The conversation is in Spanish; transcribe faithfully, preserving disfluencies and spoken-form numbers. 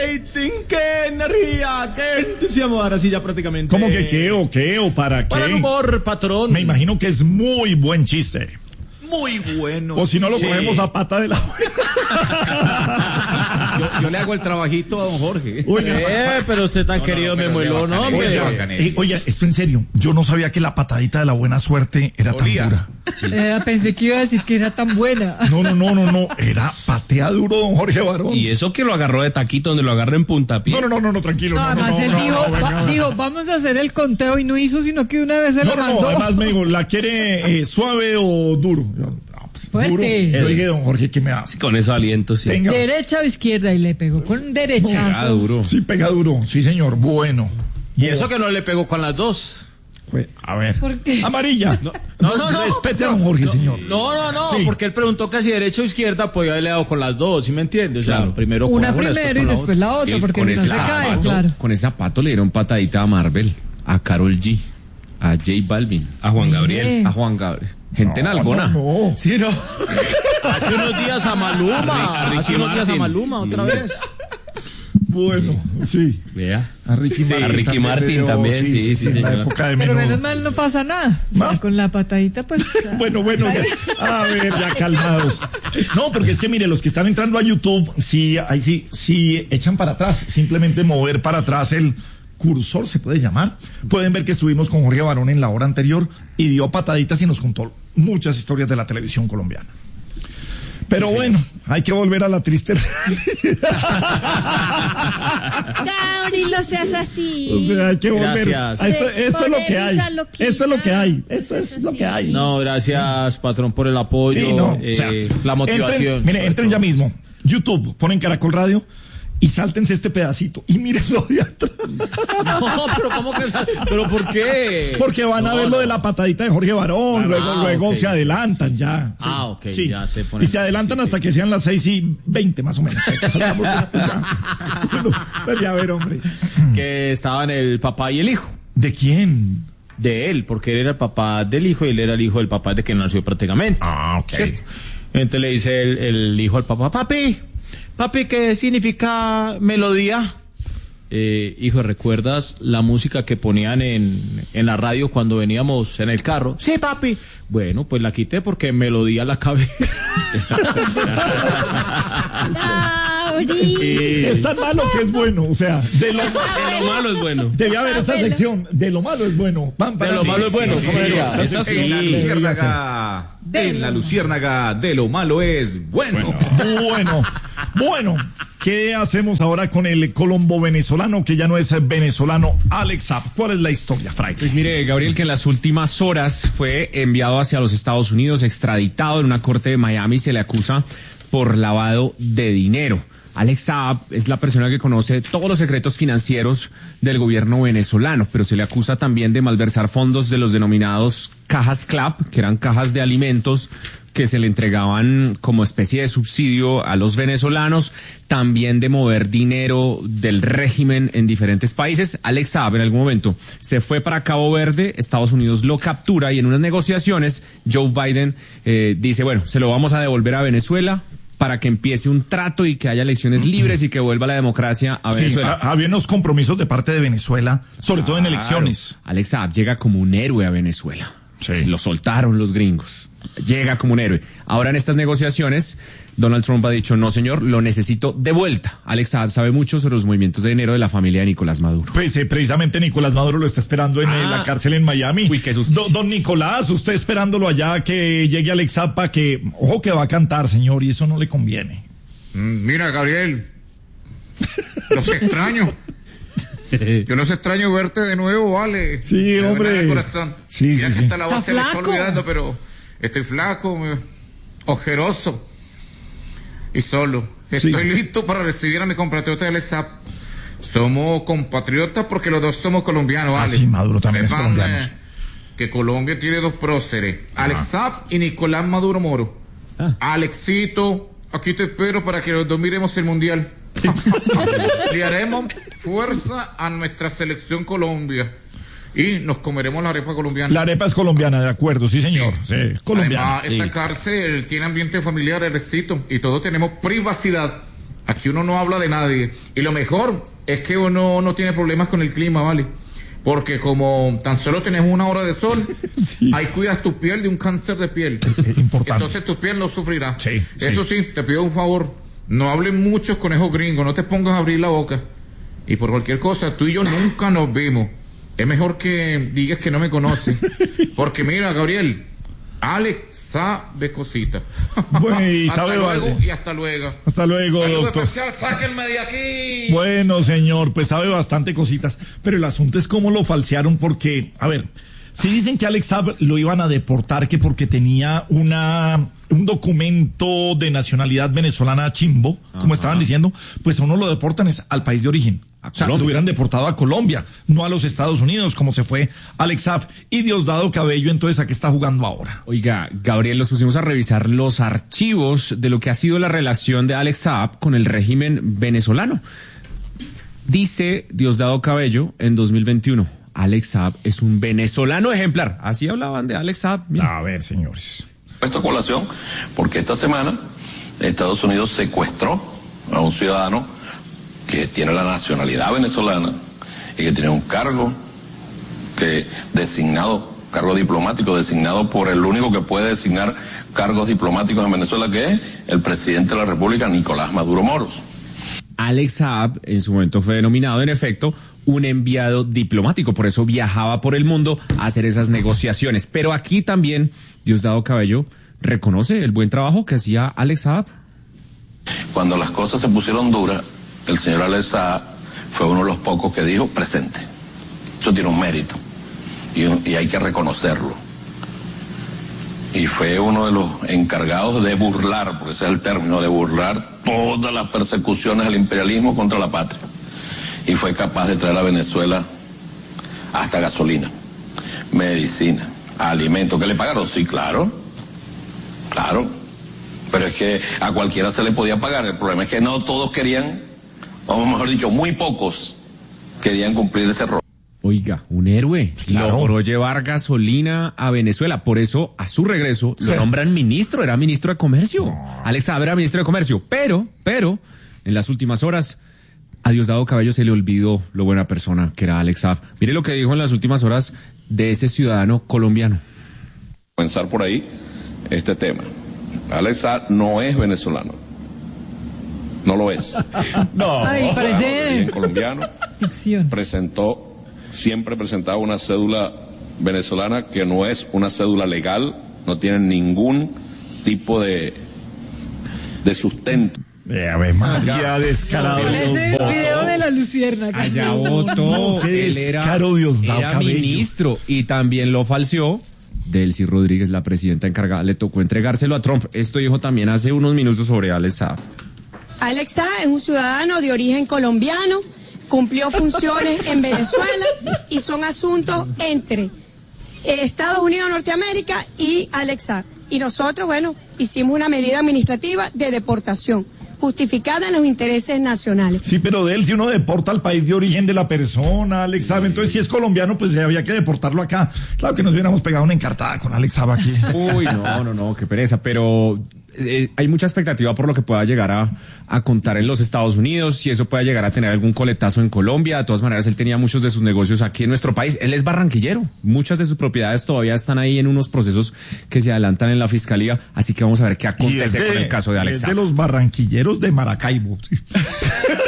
rating, qué energía, qué entusiasmo. Ahora sí ya prácticamente. ¿Cómo que qué o qué o para qué? Para el humor, patrón. Me imagino que es muy buen chiste. Muy bueno. O si no lo sí. cogemos a pata de la yo, yo le hago el trabajito a don Jorge. Oye, eh, pero usted tan no, querido no, me muelo, ¿no? Oye, eh, oye, esto en serio. Yo no sabía que la patadita de la buena suerte era Olía. tan dura. Sí. Eh, pensé que iba a decir que era tan buena. No, no, no, no, no. Era patea duro, don Jorge Barón. Y eso que lo agarró de taquito, donde lo agarró en puntapié. No, no, no, no, no tranquilo. No, no, además no, él no, dijo, no, venga, va, venga. dijo, vamos a hacer el conteo y no hizo, sino que una vez se no, lo no, mandó. No, además me dijo, ¿la quiere eh, suave o duro? Yo, Fuerte. Duro. Yo dije, don Jorge, ¿qué me da? Sí, con eso aliento, sí. Tenga. Derecha o izquierda, y le pegó con derechazo. Pega duro. Sí, pega duro. Sí, señor. Bueno. Y eso que no le pegó con las dos. A ver. ¿Por qué? Amarilla. No, no, no. no Respete a don Jorge, no, señor. No, no, no. Sí. Porque él preguntó que si derecha o izquierda, pues yo le he dado con las dos, ¿sí me entiendes? O sea, Claro. primero con Una una, primero y después la otra, Él, porque con si no ese se cae, zapato, claro. Con ese zapato le dieron patadita a Marvel, a Karol G, a J Balvin, a Juan Gabriel, Bien. a Juan Gabriel. Gente no, en Algona. No, no. Sí, no. Hace unos días a Maluma. A Ricky Hace unos días a Martin. Maluma, otra vez. Bueno, sí. Vea. A Ricky Sí, Martin. a Ricky también Martin le dio, también, sí, sí, en señor. la época de Pero menudo. menos mal no pasa nada. ¿Ma? Con la patadita, pues. Bueno, bueno, ya, a ver, ya calmados. No, porque es que mire, los que están entrando a YouTube, sí, ahí sí, sí echan para atrás, simplemente mover para atrás el cursor, se puede llamar. Pueden ver que estuvimos con Jorge Barón en la hora anterior y dio pataditas y nos contó muchas historias de la televisión colombiana. Pero sí, bueno, sí. Hay que volver a la triste realidad. Gabriel, no seas así. O sea, hay que volver. Gracias. Eso, eso es lo que hay. Eso es lo que hay. Eso es es lo que hay. No, gracias, patrón, por el apoyo, Sí, no, eh, o sea, la motivación. Entren, mire, entren todo. ya mismo. YouTube, ponen Caracol Radio y sáltense este pedacito y mírenlo de atrás. No, pero ¿cómo que sal... ¿Pero por qué? Porque van a no, ver no. lo de la patadita de Jorge Barón, Ah, luego, luego okay. se adelantan ya. Sí. Ah, ok, sí. ya se ponen. Y se adelantan sí, hasta sí. que sean las seis y veinte más o menos. Bueno, pues ya a ver, hombre. Que estaban el papá y el hijo. ¿De quién? De él, porque él era el papá del hijo y él era el hijo del papá de que nació prácticamente. Ah, ok. ¿Cierto? Entonces le dice el, el hijo al papá, papi, papi, ¿qué significa melodía? Eh, hijo, ¿recuerdas la música que ponían en, en la radio cuando veníamos en el carro? Sí, papi. Bueno, pues la quité porque melodía la cabeza. Gabriel. Es tan malo que es bueno, o sea, de lo, De lo malo es bueno. debía haber esa sección, de lo malo es bueno. Van para De lo sí, malo es bueno, sí, ¿cómo sí, diría? esa Esa sección sí. En la debería ser. luciérnaga, en la luciérnaga de lo malo es bueno. Bueno, bueno, ¿qué hacemos ahora con el colombo venezolano que ya no es venezolano, Alex Saab? ¿Cuál es la historia, Frank? Pues mire, Gabriel, que en las últimas horas fue enviado hacia los Estados Unidos, extraditado en una corte de Miami, se le acusa por lavado de dinero. Alex Saab es la persona que conoce todos los secretos financieros del gobierno venezolano, pero se le acusa también de malversar fondos de los denominados cajas CLAP, que eran cajas de alimentos que se le entregaban como especie de subsidio a los venezolanos, también de mover dinero del régimen en diferentes países. Alex Saab en algún momento se fue para Cabo Verde, Estados Unidos lo captura y en unas negociaciones Joe Biden eh, dice, bueno, se lo vamos a devolver a Venezuela para que empiece un trato y que haya elecciones libres y que vuelva la democracia a Venezuela. Sí, había unos compromisos de parte de Venezuela, sobre todo en elecciones. Alex Saab llega como un héroe a Venezuela. Sí. Lo soltaron los gringos. Llega como un héroe. Ahora en estas negociaciones, Donald Trump ha dicho, no señor, lo necesito de vuelta. Alex Saab sabe mucho sobre los movimientos de dinero de la familia de Nicolás Maduro. Pues eh, precisamente Nicolás Maduro lo está esperando en Ah. eh, la cárcel en Miami. Uy, qué susto. Do- don Nicolás, usted esperándolo allá que llegue Alex Saab para que, ojo que va a cantar, señor, y eso no le conviene. Mm, Mira, Gabriel, los extraño. Yo los extraño verte de nuevo, vale. Sí, De verdad, hombre. de corazón. Sí, Mira sí, que sí. esta la voz Está se le está flaco. olvidando, pero estoy flaco, me- ojeroso y solo. Estoy Sí. listo para recibir a mi compatriota de Alex Saab. Somos compatriotas porque los dos somos colombianos, Ah, vale. sí, Maduro también es Sepan, colombiano. eh, que Colombia tiene dos próceres, Alex Saab y Nicolás Maduro Moro. Alexito, aquí te espero para que los dos miremos el mundial. Le haremos fuerza a nuestra selección Colombia y nos comeremos la arepa colombiana. La arepa es colombiana, de acuerdo, sí, señor. Sí, colombiana. Además, esta Sí. cárcel tiene ambiente familiar, Alexito, y todos tenemos privacidad. Aquí uno no habla de nadie. Y lo mejor es que uno no tiene problemas con el clima, ¿vale? Porque como tan solo tenés una hora de sol, sí. ahí cuidas tu piel de un cáncer de piel. Es importante. Entonces tu piel no sufrirá. Sí, Eso sí. sí, te pido un favor. No hablen muchos conejos gringos, no te pongas a abrir la boca. Y por cualquier cosa, tú y yo nunca nos vimos. Es mejor que digas que no me conoces. Porque mira, Gabriel, Alex sabe cositas. Bueno, y hasta sabe luego bastante. y hasta luego. Hasta luego, Saludo doctor. especial, sáquenme de aquí. Bueno, señor, pues sabe bastante cositas. Pero el asunto es cómo lo falsearon porque, a ver, si dicen que Alex Saab lo iban a deportar que porque tenía una un documento de nacionalidad venezolana chimbo, como Ajá. estaban diciendo, pues a uno lo deportan es al país de origen. O sea, lo hubieran deportado a Colombia, no a los Estados Unidos, como se fue Alex Saab. Y Diosdado Cabello, entonces, ¿a qué está jugando ahora? Oiga, Gabriel, nos pusimos a revisar los archivos de lo que ha sido la relación de Alex Saab con el régimen venezolano. Dice Diosdado Cabello en dos mil veintiuno, Alex Saab es un venezolano ejemplar. Así hablaban de Alex Saab. Mira. A ver, señores. Esto colación, porque esta semana Estados Unidos secuestró a un ciudadano que tiene la nacionalidad venezolana y que tiene un cargo que designado, cargo diplomático designado por el único que puede designar cargos diplomáticos en Venezuela, que es el presidente de la República, Nicolás Maduro Moros. Alex Saab en su momento fue denominado, en efecto, un enviado diplomático, por eso viajaba por el mundo a hacer esas negociaciones. Pero aquí también Diosdado Cabello reconoce el buen trabajo que hacía Alex Saab. Cuando las cosas se pusieron duras, el señor Alex Saab fue uno de los pocos que dijo presente. Eso tiene un mérito y, y hay que reconocerlo. Y fue uno de los encargados de burlar, porque ese es el término, de burlar todas las persecuciones al imperialismo contra la patria. Y fue capaz de traer a Venezuela hasta gasolina, medicina, alimentos. ¿Que le pagaron? Sí, claro, claro. Pero es que a cualquiera se le podía pagar. El problema es que no todos querían, o mejor dicho, muy pocos querían cumplir ese rol. Oiga, un héroe. Claro. Logró llevar gasolina a Venezuela. Por eso, a su regreso, lo sí. nombran ministro. Era ministro de Comercio. No. Alex Saab era ministro de Comercio. Pero, pero, en las últimas horas, a Diosdado Cabello se le olvidó lo buena persona que era Alex Saab. Mire lo que dijo en las últimas horas de ese ciudadano colombiano. Comenzar por ahí este tema. Alex Saab no es venezolano. No lo es. No. Ay, parece en colombiano. Ficción. Presentó, siempre presentaba una cédula venezolana que no es una cédula legal, no tiene ningún tipo de, de sustento. Eh, a ver, María, descarado. Ese video de la luciérnaga. Allá votó. Qué Él era, descaro, Diosdado era Cabello. ministro y también lo falseó. Delcy Rodríguez, la presidenta encargada, le tocó entregárselo a Trump. Esto dijo también hace unos minutos sobre Alex Saab. Alex Saab es un ciudadano de origen colombiano, cumplió funciones en Venezuela y son asuntos entre Estados Unidos de Norteamérica y Alex Saab. Y nosotros, bueno, hicimos una medida administrativa de deportación, justificada en los intereses nacionales. Sí, pero de él, si uno deporta al país de origen de la persona, Alex Saab, entonces si es colombiano, pues había que deportarlo acá. Claro que nos hubiéramos pegado una encartada con Alex Saab aquí. Uy, no, no, no, qué pereza, pero eh, hay mucha expectativa por lo que pueda llegar a, a contar en los Estados Unidos, si eso pueda llegar a tener algún coletazo en Colombia. De todas maneras, él tenía muchos de sus negocios aquí en nuestro país. Él es barranquillero, muchas de sus propiedades todavía están ahí en unos procesos que se adelantan en la fiscalía, así que vamos a ver qué acontece de, con el caso de Alex Saab. Es de los barranquilleros de Maracaibo. Sí.